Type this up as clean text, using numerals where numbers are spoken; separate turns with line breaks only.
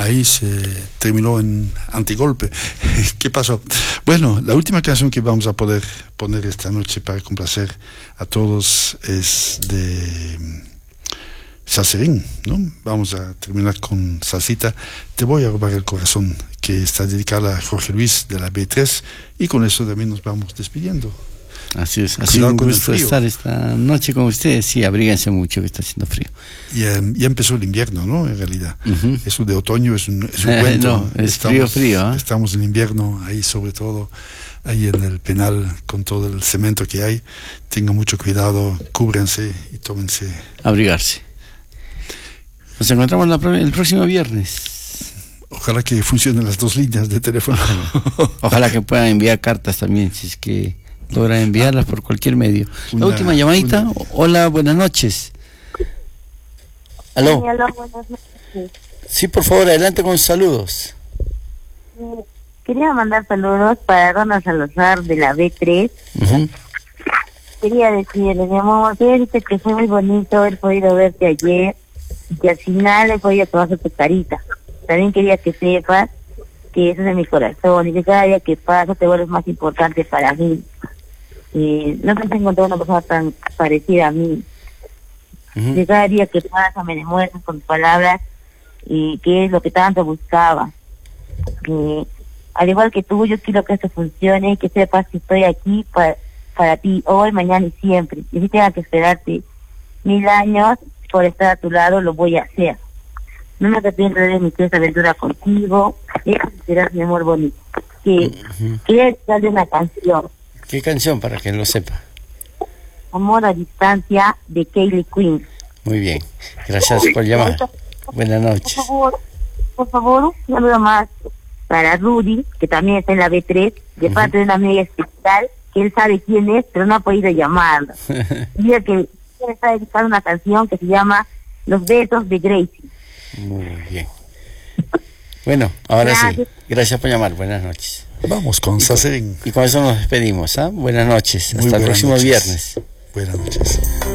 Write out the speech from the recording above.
ahí se terminó en antigolpe. ¿Qué pasó? Bueno, la última canción que vamos a poder poner esta noche para complacer a todos es de Salserín, ¿no? Vamos a terminar con Salsita, Te voy a robar el corazón, que está dedicada a Jorge Luis de la B3, y con eso también nos vamos despidiendo.
Así es, ha sido un gusto estar esta noche con ustedes. Sí, abríguense mucho que está haciendo frío.
Ya empezó el invierno, ¿no? En realidad. Eso de otoño es un cuento.
No, es frío.
Estamos en invierno, ahí sobre todo, ahí en el Penal, con todo el cemento que hay. Tengan mucho cuidado, cúbranse y tómense.
Abrigarse. Nos encontramos el próximo viernes.
Ojalá que funcionen las dos líneas de teléfono.
Ojalá que puedan enviar cartas también, si es que logra enviarlas por cualquier medio. La última llamadita. Hola, buenas noches. ¿Aló?
Sí, aló, buenas noches.
Sí, por favor, adelante con saludos.
Quería mandar saludos para Ronald Salazar de la B3. Quería decirle, mi amor, dice que fue muy bonito haber podido verte ayer y que al final he podido tomar tu carita. También quería que sepas que eso es de mi corazón y que cada día que pasa te vuelves más importante para mí. No pensé encontrar una persona tan parecida a mí. Que cada día que pasa me demuestras con tus palabras y que es lo que tanto buscaba. Al igual que tú, yo quiero que esto funcione y que sepas que estoy aquí para ti hoy, mañana y siempre. Y si tenga que esperarte 1000 años por estar a tu lado, lo voy a hacer. No me arrepiento de mi esta aventura contigo. Eso será mi amor bonito. Quería darle una canción.
¿Qué canción para que lo sepa?
Amor a distancia, de Kaylee Queen.
Muy bien, gracias por llamar. Buenas noches.
Por favor, un saludo más para Rudy, que también está en la B3, de parte de una amiga especial, que él sabe quién es, pero no ha podido llamarlo. Dice que está dedicando una canción que se llama Los besos de Gracie.
Muy bien. Bueno, ahora sí, gracias por llamar, buenas noches.
Vamos con Salserín.
Y con eso nos despedimos, ¿ah? Buenas noches, hasta el próximo viernes.
Buenas noches.